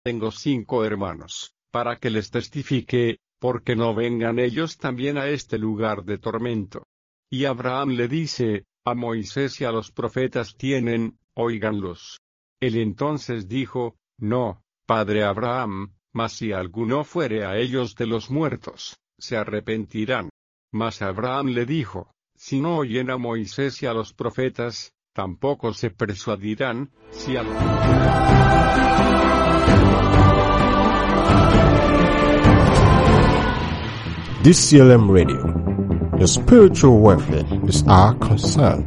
tengo 5 hermanos, para que les testifique, porque no vengan ellos también a este lugar de tormento. Y Abraham le dice, a Moisés y a los profetas tienen, óiganlos. Él entonces dijo, no, padre Abraham, mas si alguno fuere a ellos de los muertos, se arrepentirán. Mas Abraham le dijo, si no oyen a Moisés y a los profetas, tampoco se persuadirán, si DCLM Radio. Your spiritual welfare is our concern.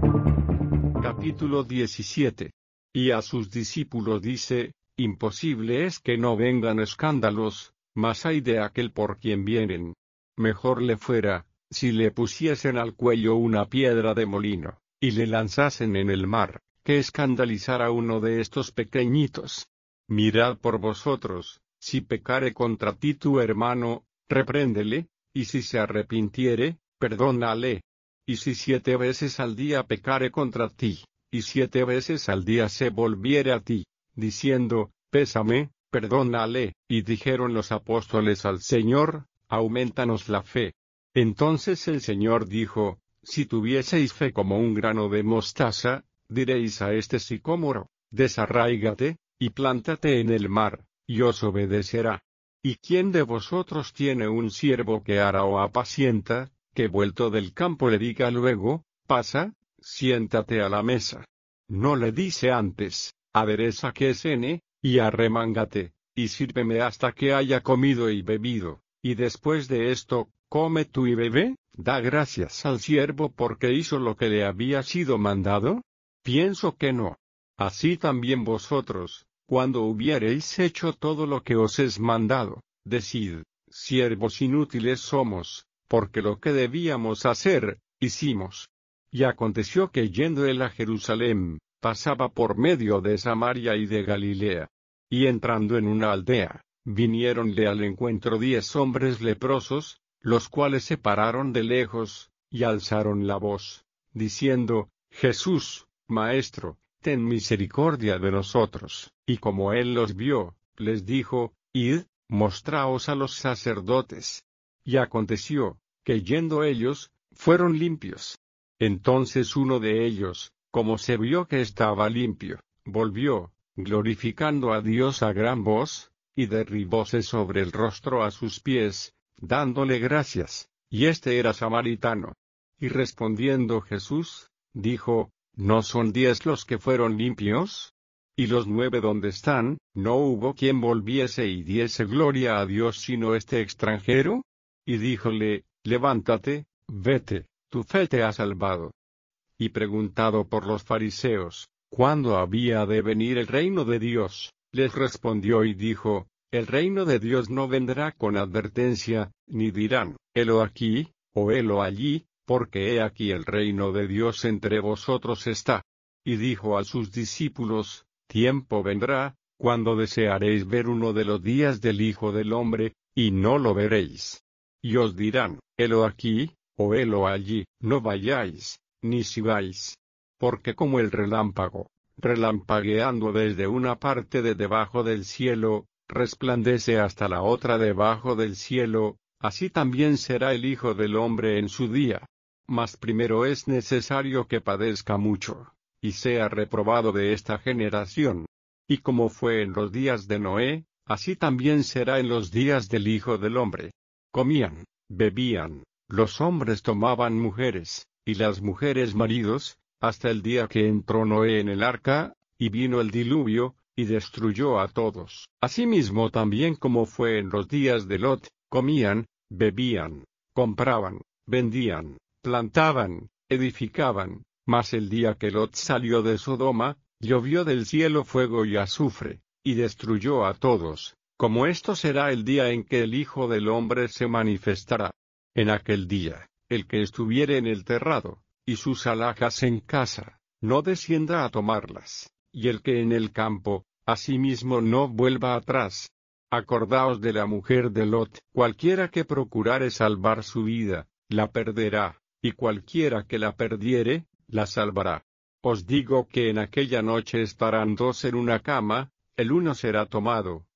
Capítulo 17. Y a sus discípulos dice, imposible es que no vengan escándalos, mas hay de aquel por quien vienen. Mejor le fuera, si le pusiesen al cuello una piedra de molino, y le lanzasen en el mar, que escandalizar a uno de estos pequeñitos. Mirad por vosotros, si pecare contra ti tu hermano, repréndele, y si se arrepintiere, perdónale. Y si 7 veces al día pecare contra ti, y 7 veces al día se volviere a ti, diciendo, pésame, perdónale, y dijeron los apóstoles al Señor, aumentanos la fe. Entonces el Señor dijo, si tuvieseis fe como un grano de mostaza, diréis a este sicómoro, desarráigate, y plántate en el mar, y os obedecerá. ¿Y quién de vosotros tiene un siervo que ara o apacienta, que vuelto del campo le diga luego, pasa, siéntate a la mesa? No le dice antes, adereza que cene, y arremángate, y sírveme hasta que haya comido y bebido, y después de esto, come tú y bebe. ¿Da gracias al siervo porque hizo lo que le había sido mandado? Pienso que no. Así también vosotros, cuando hubiereis hecho todo lo que os es mandado, decid, siervos inútiles somos, porque lo que debíamos hacer, hicimos. Y aconteció que yendo él a Jerusalén, pasaba por medio de Samaria y de Galilea. Y entrando en una aldea, viniéronle al encuentro 10 hombres leprosos, los cuales se pararon de lejos, y alzaron la voz, diciendo, Jesús, Maestro, ten misericordia de nosotros. Y como él los vio, les dijo, id, mostraos a los sacerdotes. Y aconteció, que yendo ellos, fueron limpios. Entonces uno de ellos, como se vio que estaba limpio, volvió, glorificando a Dios a gran voz, y derribóse sobre el rostro a sus pies, dándole gracias, y este era samaritano. Y respondiendo Jesús, dijo, ¿no son 10 los que fueron limpios? ¿Y los 9 dónde están? ¿No hubo quien volviese y diese gloria a Dios sino este extranjero? Y díjole, levántate, vete, tu fe te ha salvado. Y preguntado por los fariseos, ¿cuándo había de venir el reino de Dios? Les respondió y dijo, el reino de Dios no vendrá con advertencia, ni dirán, helo aquí, o helo allí, porque he aquí el reino de Dios entre vosotros está. Y dijo a sus discípulos, tiempo vendrá, cuando desearéis ver uno de los días del Hijo del Hombre, y no lo veréis. Y os dirán, helo aquí, o helo allí, no vayáis, ni sigáis. Porque como el relámpago, relampagueando desde una parte de debajo del cielo, resplandece hasta la otra debajo del cielo, así también será el Hijo del Hombre en su día. Mas primero es necesario que padezca mucho, y sea reprobado de esta generación. Y como fue en los días de Noé, así también será en los días del Hijo del Hombre. Comían, bebían, los hombres tomaban mujeres, y las mujeres maridos, hasta el día que entró Noé en el arca, y vino el diluvio, y destruyó a todos. Asimismo también como fue en los días de Lot, comían, bebían, compraban, vendían, plantaban, edificaban, mas el día que Lot salió de Sodoma, llovió del cielo fuego y azufre, y destruyó a todos, como esto será el día en que el Hijo del Hombre se manifestará. En aquel día, el que estuviere en el terrado, y sus alhajas en casa, no descienda a tomarlas, y el que en el campo, asimismo no vuelva atrás. Acordaos de la mujer de Lot, cualquiera que procurare salvar su vida, la perderá, y cualquiera que la perdiere, la salvará. Os digo que en aquella noche estarán 2 en una cama, el uno será tomado,